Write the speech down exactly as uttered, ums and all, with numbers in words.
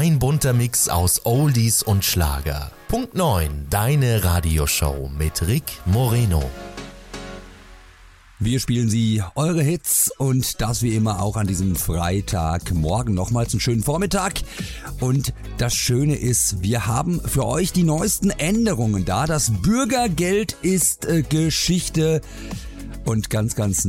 Ein bunter Mix aus Oldies und Schlager. Punkt neun, deine Radioshow mit Rick Moreno. Wir spielen Sie eure Hits und das wie immer auch an diesem Freitagmorgen. Nochmals einen schönen Vormittag. Und das Schöne ist, wir haben für euch die neuesten Änderungen da. Das Bürgergeld ist äh, Geschichte und ganz, ganz